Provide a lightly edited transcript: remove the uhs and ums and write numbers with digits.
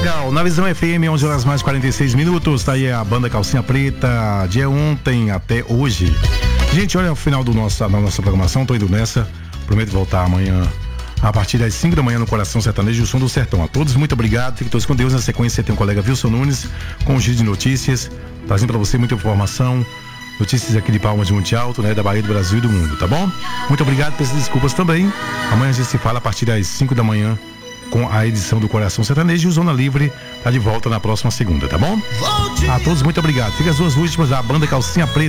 legal. Na Visão FM, 11 horas mais 46 minutos. Tá aí a banda Calcinha Preta, de ontem até hoje. Gente, olha o final da nossa programação. Tô indo nessa. Prometo voltar amanhã a partir das 5 da manhã no Coração Sertanejo e o Som do Sertão. A todos, muito obrigado. Fiquem todos com Deus. Na sequência, tem o colega Wilson Nunes com um giro de notícias, trazendo para você muita informação. Notícias aqui de Palmas de Monte Alto, né? Da Bahia, do Brasil e do mundo, tá bom? Muito obrigado, peço desculpas também. Amanhã a gente se fala a partir das 5 da manhã com a edição do Coração Sertanejo e o Zona Livre tá de volta na próxima segunda, tá bom? A todos, muito obrigado. Fica as duas últimas da banda Calcinha Preta.